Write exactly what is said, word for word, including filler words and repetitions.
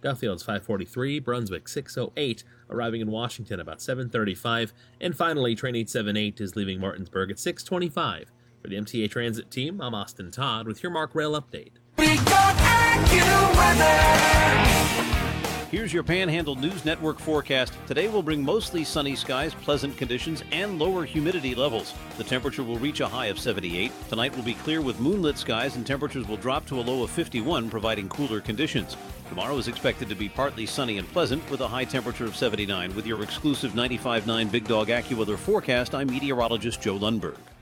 Duffield's five forty-three, Brunswick six oh eight, arriving in Washington about seven thirty-five, and finally train eight seventy-eight is leaving Martinsburg at six twenty-five. For the M T A Transit team, I'm Austin Todd with your Mark Rail update. We got AccuWeather. Here's your Panhandle News Network forecast. Today will bring mostly sunny skies, pleasant conditions, and lower humidity levels. The temperature will reach a high of seventy-eight. Tonight will be clear with moonlit skies, and temperatures will drop to a low of fifty-one, providing cooler conditions. Tomorrow is expected to be partly sunny and pleasant with a high temperature of seventy-nine. With your exclusive ninety-five point nine Big Dog AccuWeather forecast, I'm meteorologist Joe Lundberg.